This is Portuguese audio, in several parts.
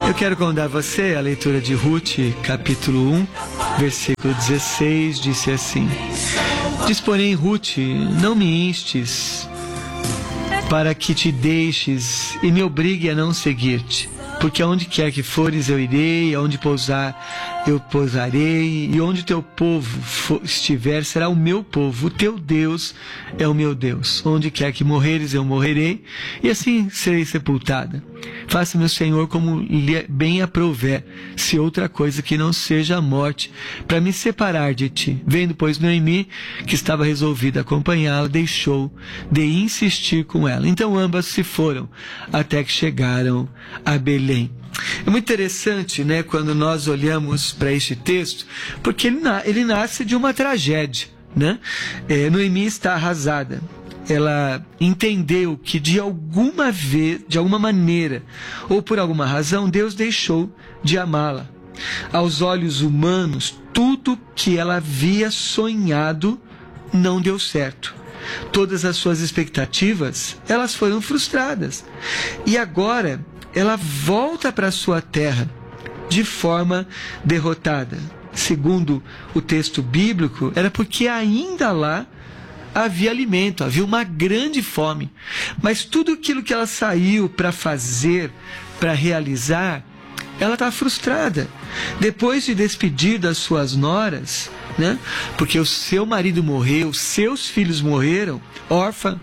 Eu quero convidar você à leitura de Ruth, capítulo 1, versículo 16, disse assim: Diz, porém, Ruth, não me instes para que te deixes e me obrigue a não seguir-te, porque aonde quer que fores eu irei, aonde pousar eu pousarei, e onde teu povo estiver será o meu povo, o teu Deus é o meu Deus. Onde quer que morreres eu morrerei, e assim serei sepultada. Faça-me o Senhor como lhe bem aprouver, se outra coisa que não seja a morte, para me separar de ti. Vendo, pois, Noemi, que estava resolvida a acompanhá-la, deixou de insistir com ela. Então ambas se foram, até que chegaram a Belém. É muito interessante, né, quando nós olhamos para este texto, porque ele nasce de uma tragédia, né? Noemi está arrasada. Ela entendeu que de alguma maneira, ou por alguma razão, Deus deixou de amá-la. Aos olhos humanos, tudo que ela havia sonhado não deu certo. Todas as suas expectativas, elas foram frustradas. E agora, ela volta para sua terra de forma derrotada. Segundo o texto bíblico, era porque ainda lá havia alimento, havia uma grande fome. Mas tudo aquilo que ela saiu para fazer, para realizar, ela está frustrada. Depois de despedir das suas noras, né? Porque o seu marido morreu, seus filhos morreram, órfã,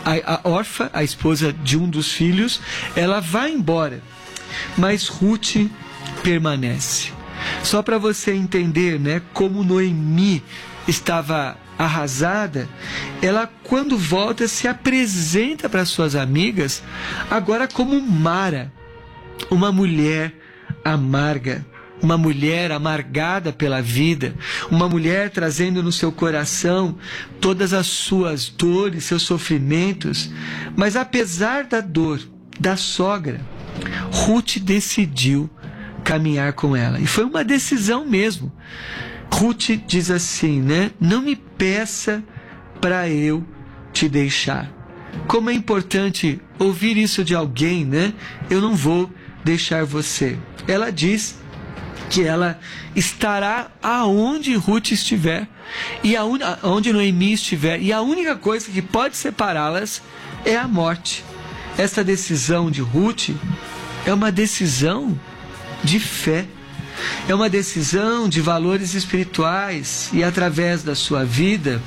a esposa de um dos filhos, ela vai embora. Mas Ruth permanece. Só para você entender, né, como Noemi estava arrasada, ela, quando volta, se apresenta para suas amigas, agora como Mara, uma mulher amarga, uma mulher amargada pela vida, uma mulher trazendo no seu coração todas as suas dores, seus sofrimentos. Mas apesar da dor da sogra, Ruth decidiu caminhar com ela. E foi uma decisão mesmo. Ruth diz assim, né? Não me peça para eu te deixar. Como é importante ouvir isso de alguém, né? Eu não vou deixar você. Ela diz que ela estará aonde Ruth estiver, e aonde Noemi estiver, e a única coisa que pode separá-las é a morte. Essa decisão de Ruth é uma decisão de fé. É uma decisão de valores espirituais, e através da sua vida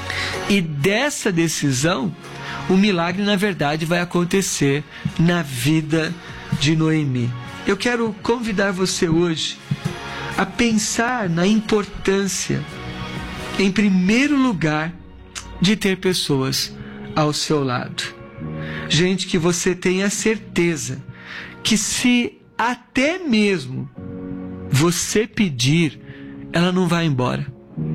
e dessa decisão, o milagre, na verdade, vai acontecer na vida de Noemi. Eu quero convidar você hoje a pensar na importância, em primeiro lugar, de ter pessoas ao seu lado. Gente que você tenha certeza que, se até mesmo você pedir, ela não vai embora.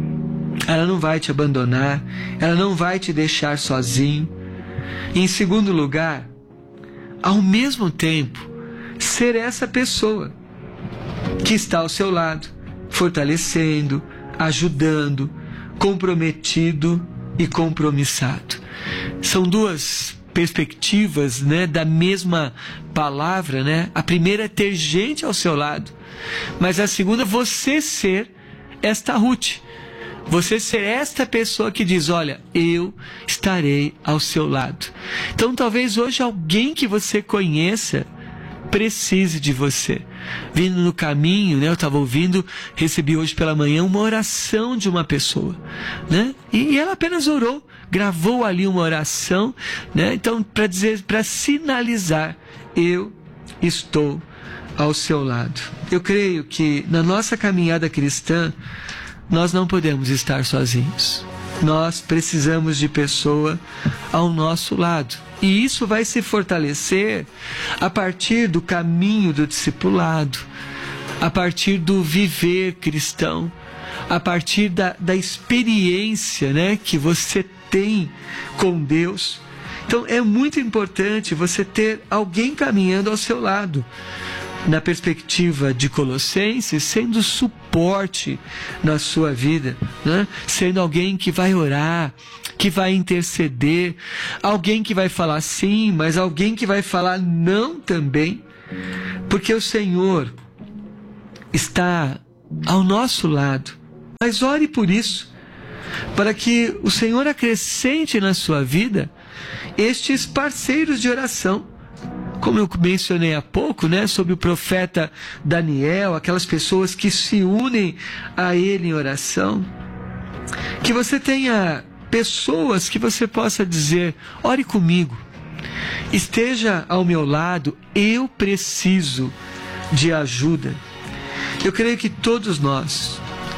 Ela não vai te abandonar, ela não vai te deixar sozinho. E, em segundo lugar, ao mesmo tempo, ser essa pessoa que está ao seu lado, fortalecendo, ajudando, comprometido e compromissado. São duas perspectivas, né, da mesma palavra, né? A primeira é ter gente ao seu lado, mas a segunda, você ser esta Ruth. Você ser esta pessoa que diz, olha, eu estarei ao seu lado. Então, talvez hoje alguém que você conheça precise de você. Vindo no caminho, né, eu estava ouvindo, recebi hoje pela manhã uma oração de uma pessoa, né? E ela apenas orou, gravou ali uma oração, né? Então, para dizer, para sinalizar, eu estou ao seu lado. Eu creio que na nossa caminhada cristã, nós não podemos estar sozinhos. Nós precisamos de pessoa ao nosso lado. E isso vai se fortalecer a partir do caminho do discipulado, a partir do viver cristão, a partir da experiência, né, que você tem com Deus. Então é muito importante você ter alguém caminhando ao seu lado. Na perspectiva de Colossenses, sendo suporte na sua vida, né? Sendo alguém que vai orar, que vai interceder, alguém que vai falar sim, mas alguém que vai falar não também, porque o Senhor está ao nosso lado. Mas ore por isso, para que o Senhor acrescente na sua vida estes parceiros de oração. Como eu mencionei há pouco, sobre o profeta Daniel, aquelas pessoas que se unem a ele em oração. Que você tenha pessoas que você possa dizer: ore comigo, esteja ao meu lado, eu preciso de ajuda. Eu creio que todos nós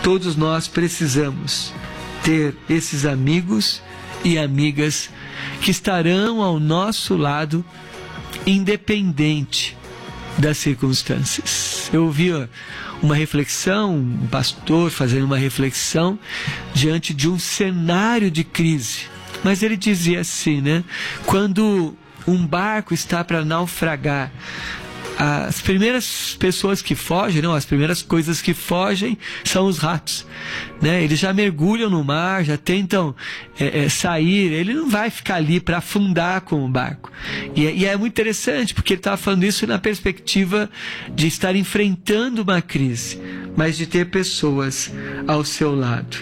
precisamos ter esses amigos e amigas que estarão ao nosso lado, independente das circunstâncias. Eu ouvi uma reflexão, um pastor fazendo uma reflexão diante de um cenário de crise. Mas ele dizia assim, quando um barco está para naufragar, as primeiras pessoas que fogem, as primeiras coisas que fogem são os ratos, Eles já mergulham no mar, já tentam sair. Ele não vai ficar ali para afundar com o barco. E é muito interessante, porque ele estava falando isso na perspectiva de estar enfrentando uma crise, mas de ter pessoas ao seu lado.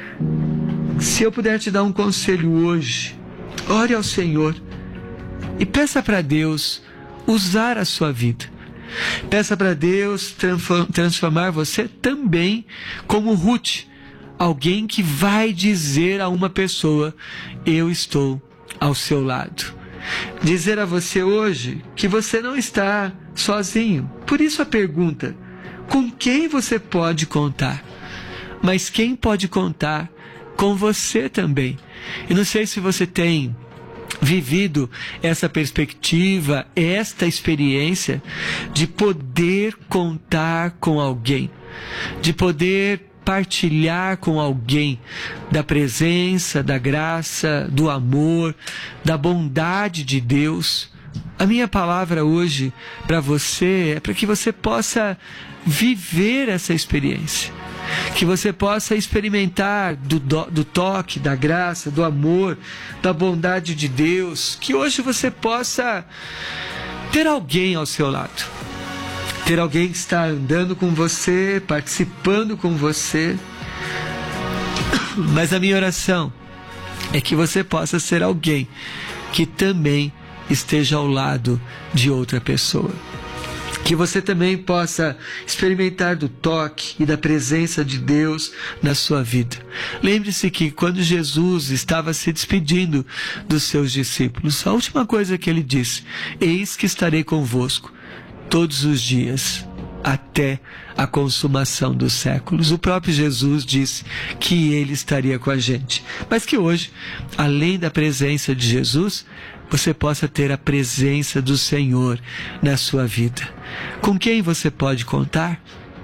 Se eu puder te dar um conselho hoje, ore ao Senhor e peça para Deus usar a sua vida. Peça para Deus transformar você também como Ruth, alguém que vai dizer a uma pessoa: eu estou ao seu lado. Dizer a você hoje que você não está sozinho. Por isso a pergunta: com quem você pode contar? Mas quem pode contar com você também? Eu não sei se você tem vivido essa perspectiva, esta experiência de poder contar com alguém, de poder partilhar com alguém da presença, da graça, do amor, da bondade de Deus. A minha palavra hoje para você é para que você possa viver essa experiência, que você possa experimentar do toque, da graça, do amor, da bondade de Deus, que hoje você possa ter alguém ao seu lado, ter alguém que está andando com você, participando com você. Mas a minha oração é que você possa ser alguém que também esteja ao lado de outra pessoa. Que você também possa experimentar do toque e da presença de Deus na sua vida. Lembre-se que quando Jesus estava se despedindo dos seus discípulos, a última coisa que ele disse: eis que estarei convosco todos os dias, até a consumação dos séculos. O próprio Jesus disse que ele estaria com a gente. Mas que hoje, além da presença de Jesus, você possa ter a presença do Senhor na sua vida. Com quem você pode contar?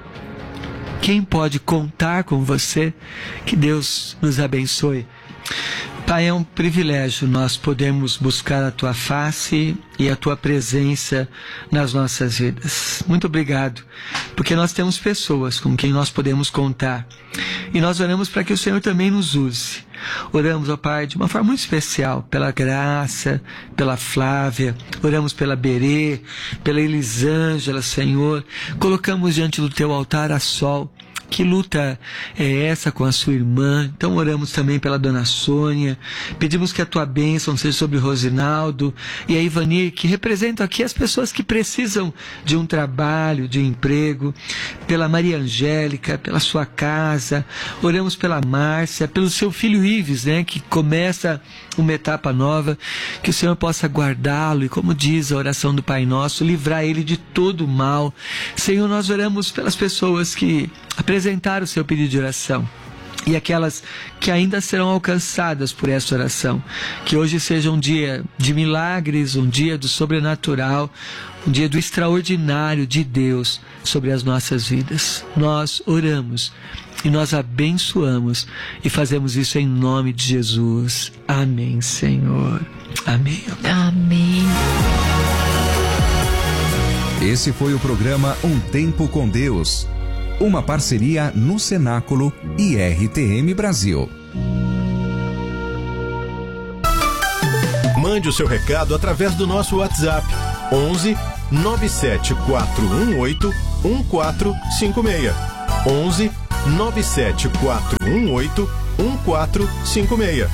Quem pode contar com você? Que Deus nos abençoe. Pai, é um privilégio nós podermos buscar a Tua face e a Tua presença nas nossas vidas. Muito obrigado, porque nós temos pessoas com quem nós podemos contar. E nós oramos para que o Senhor também nos use. Oramos, ó Pai, de uma forma muito especial, pela Graça, pela Flávia, oramos pela Berê, pela Elisângela, Senhor. Colocamos diante do Teu altar a Sol. Que luta é essa com a sua irmã? Então oramos também pela Dona Sônia, pedimos que a Tua bênção seja sobre o Rosinaldo e a Ivani, que representam aqui as pessoas que precisam de um trabalho, de um emprego, pela Maria Angélica, pela sua casa. Oramos pela Márcia, pelo seu filho Ives, que começa uma etapa nova, que o Senhor possa guardá-lo e, como diz a oração do Pai Nosso, livrar ele de todo o mal. Senhor, nós oramos pelas pessoas que apresentaram o seu pedido de oração e aquelas que ainda serão alcançadas por essa oração. Que hoje seja um dia de milagres, um dia do sobrenatural, um dia do extraordinário de Deus sobre as nossas vidas. Nós oramos e nós abençoamos e fazemos isso em nome de Jesus. Amém, Senhor. Amém. Amém. Esse foi o programa Um Tempo com Deus, uma parceria no Cenáculo e RTM Brasil. Mande o seu recado através do nosso WhatsApp 11 97418 1456. 11 97418 1456.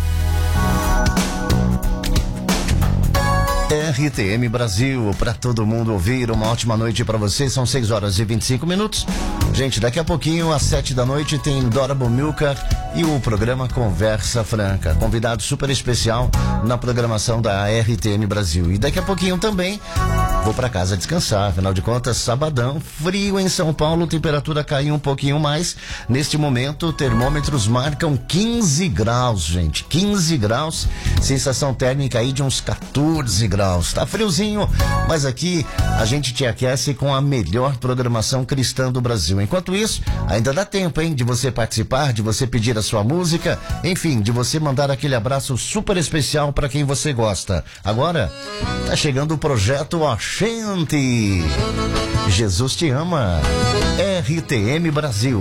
RTM Brasil, para todo mundo ouvir, uma ótima noite para vocês, são 6h25. Gente, daqui a pouquinho, às 7 da noite, tem Dora Bomilcar e o programa Conversa Franca. Convidado super especial na programação da RTM Brasil. E daqui a pouquinho também vou para casa descansar, afinal de contas, sabadão, frio em São Paulo, temperatura caiu um pouquinho mais. Neste momento, termômetros marcam 15 graus, gente, 15 graus, sensação térmica aí de uns 14 graus. Tá friozinho, mas aqui a gente te aquece com a melhor programação cristã do Brasil. Enquanto isso, ainda dá tempo, hein, de você participar, de você pedir a sua música, enfim, de você mandar aquele abraço super especial para quem você gosta. Agora, tá chegando o projeto Oxente. Jesus te ama. RTM Brasil.